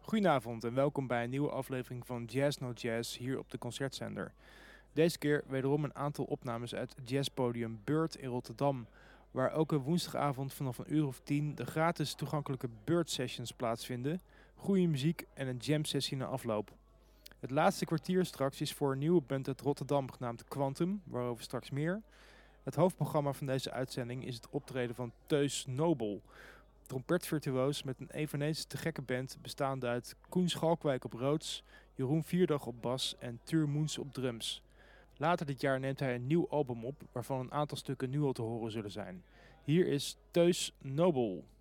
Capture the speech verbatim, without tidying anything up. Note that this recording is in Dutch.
Goedenavond en welkom bij een nieuwe aflevering van Jazz No Jazz hier op de Concertzender. Deze keer wederom een aantal opnames uit het jazzpodium Bird in Rotterdam, waar elke woensdagavond vanaf een uur of tien de gratis toegankelijke Bird Sessions plaatsvinden, goede muziek en een jam sessie na afloop. Het laatste kwartier straks is voor een nieuwe band uit Rotterdam genaamd Quantum, waarover straks meer. Het hoofdprogramma van deze uitzending is het optreden van Teus Nobel, trompetvirtuoos met een eveneens te gekke band bestaande uit Koen Schalkwijk op roots, Jeroen Vierdag op bas en Tuur Moens op drums. Later dit jaar neemt hij een nieuw album op, waarvan een aantal stukken nu al te horen zullen zijn. Hier is Teus Nobel.